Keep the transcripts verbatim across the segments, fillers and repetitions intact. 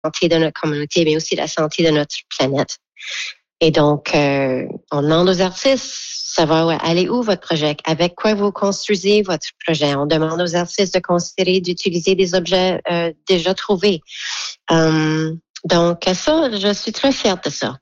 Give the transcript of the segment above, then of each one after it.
santé de notre communauté, mais aussi la santé de notre planète. Et donc, euh, on demande aux artistes, ça va aller où votre projet? Avec quoi vous construisez votre projet? On demande aux artistes de considérer d'utiliser des objets euh, déjà trouvés. Euh, donc, ça, je suis très fière de ça.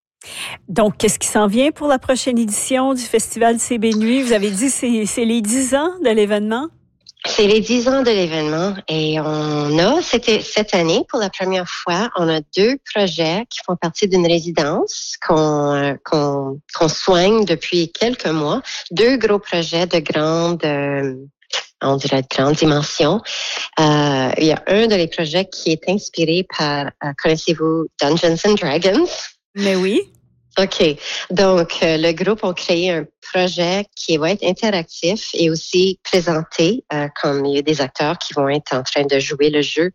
Donc, qu'est-ce qui s'en vient pour la prochaine édition du Festival C B Nuit? Vous avez dit que c'est, c'est les dix ans de l'événement? C'est les dix ans de l'événement et on a, c'était cette année, pour la première fois, on a deux projets qui font partie d'une résidence qu'on, euh, qu'on, qu'on soigne depuis quelques mois. Deux gros projets de grande, euh, on dirait de grande dimension. Euh, il y a un de les projets qui est inspiré par, euh, connaissez-vous Dungeons and Dragons? Mais oui. OK. Donc, euh, le groupe a créé un projet qui va être interactif et aussi présenté, euh, comme il y a des acteurs qui vont être en train de jouer le jeu.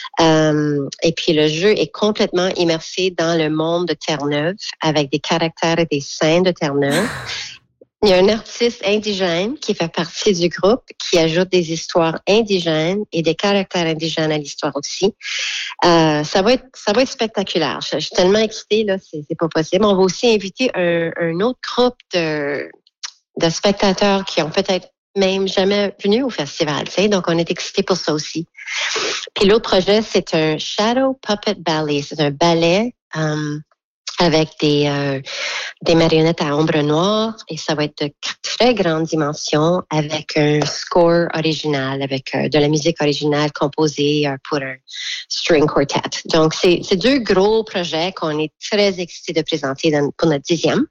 Euh, et puis, le jeu est complètement immersé dans le monde de Terre-Neuve avec des caractères et des scènes de Terre-Neuve. Il y a un artiste indigène qui fait partie du groupe, qui ajoute des histoires indigènes et des caractères indigènes à l'histoire aussi. Euh, ça va être, ça va être spectaculaire. Je, je suis tellement excitée, là, c'est, c'est pas possible. On va aussi inviter un, un autre groupe de, de spectateurs qui ont peut-être même jamais venu au festival, tu sais. Donc, on est excités pour ça aussi. Puis l'autre projet, c'est un Shadow Puppet Ballet. C'est un ballet, euh, avec des, euh, des marionnettes à ombre noire et ça va être de très grande dimension avec un score original, avec euh, de la musique originale composée euh, pour un string quartet. Donc, c'est, c'est deux gros projets qu'on est très excités de présenter dans, pour notre dixième.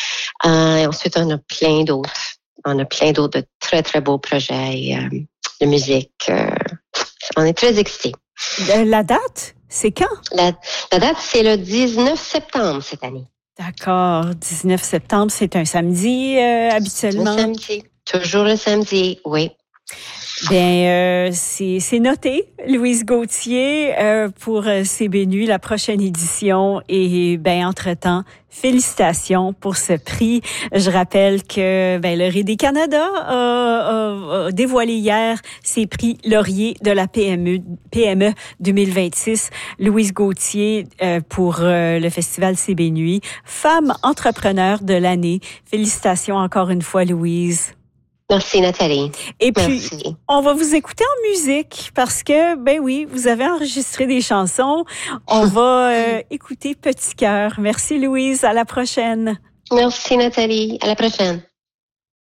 Euh, et ensuite, on a plein d'autres. On a plein d'autres de très, très beaux projets euh, de musique. Euh, on est très excités. La date? C'est quand? La, la date, c'est le dix-neuf septembre cette année. D'accord. dix-neuf septembre, c'est un samedi euh, habituellement? Le samedi. Toujours le samedi, oui. Bien, euh, c'est, c'est noté, Louise Gauthier, euh, pour euh, C B Nuit, la prochaine édition. Et ben entre-temps, félicitations pour ce prix. Je rappelle que ben, le Radio-Canada a, a, a dévoilé hier ses prix lauriers de la P M E, P M E deux mille vingt-six. Louise Gauthier euh, pour euh, le Festival C B Nuit, femme entrepreneur de l'année. Félicitations encore une fois, Louise. Merci, Nathalie. Et puis, Merci. On va vous écouter en musique parce que, ben oui, vous avez enregistré des chansons. On va euh, écouter Petit Cœur. Merci, Louise. À la prochaine. Merci, Nathalie. À la prochaine.